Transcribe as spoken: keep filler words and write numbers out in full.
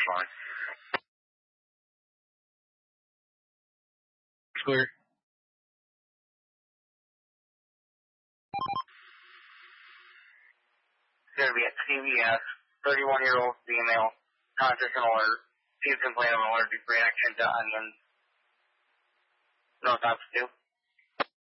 line. Clear. It's going to be a C V S, thirty-one-year-old female, conscious and alert. She's complaining of an allergic reaction to onions. No, that's two.